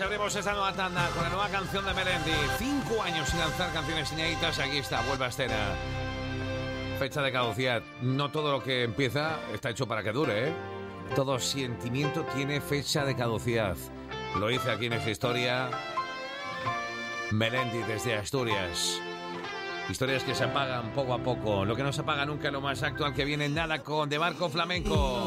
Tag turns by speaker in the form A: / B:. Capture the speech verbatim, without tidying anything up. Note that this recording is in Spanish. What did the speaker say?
A: abrimos esta nueva tanda con la nueva canción de Melendi. Cinco años sin lanzar canciones inéditas. Aquí está, vuelve a escena. Fecha de caducidad. No todo lo que empieza está hecho para que dure, ¿eh? Todo sentimiento tiene fecha de caducidad. Lo hice aquí en esta historia. Melendi desde Asturias. Historias que se apagan poco a poco. Lo que no se apaga nunca es lo más actual que viene. Nada con De Marco Flamenco.